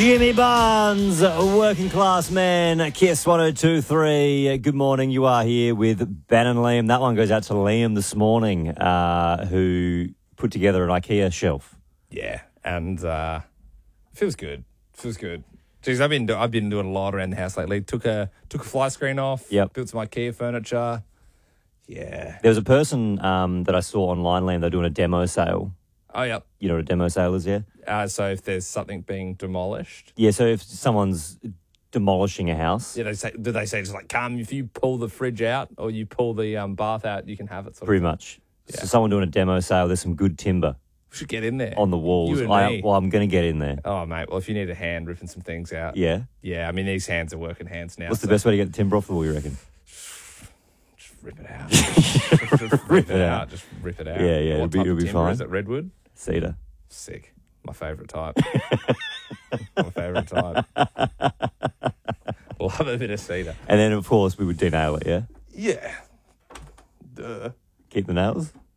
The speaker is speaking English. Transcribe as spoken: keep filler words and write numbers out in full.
Jimmy Barnes, working class man, Kiss one oh two three. Good morning. You are here with Ben and Liam. That one goes out to Liam this morning, uh, who put together an IKEA shelf. Yeah, and uh, feels good. Feels good. Jeez, I've been do- I've been doing a lot around the house lately. Took a took a fly screen off. Yep. Built some IKEA furniture. Yeah. There was a person um, that I saw online, Liam, they're doing a demo sale. Oh, yeah. You know what a demo sale is, yeah? Uh, so if there's something being demolished, Yeah, so if someone's demolishing a house, yeah, they say, do they say just like, come, if you pull the fridge out or you pull the um, bath out, you can have it? Sort pretty of thing. much. Yeah. So someone doing a demo sale, there's some good timber We should get in there. on the walls. You and I, me. well, I'm going to get in there. Oh, mate. Well, if you need a hand ripping some things out. Yeah? Yeah, I mean, these hands are working hands now. What's the so best way to get the timber off the wall, you reckon? Just rip it out. just, just rip it out. Just rip it out. Yeah, yeah, it'll What be- type it'll of be timber fine. Is it redwood? Cedar. Sick. My favourite type. My favourite type. Love a bit of cedar. And then, of course, we would denail it, yeah? Yeah. Duh. Keep the nails?